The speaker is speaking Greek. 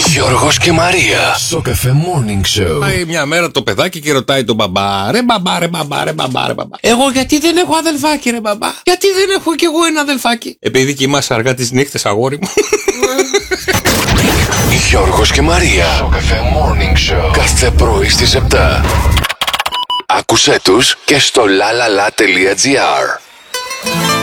Γιώργος και Μαρία. Στο Cafe Morning Show. Πάει μια μέρα το παιδάκι και ρωτάει τον μπαμπά: Ρε μπαμπά, ρε μπαμπά, ρε μπαμπά, ρε μπαμπά. Εγώ γιατί δεν έχω αδελφάκι, ρε μπαμπά? Γιατί δεν έχω κι εγώ ένα αδελφάκι? Επειδή κοιμάσαι αργά τις νύχτες, αγόρι μου. Γιώργος και Μαρία. Στο Cafe Morning Show. Κάθε πρωί στις 7. Άκουσέ τους και στο lalala.gr.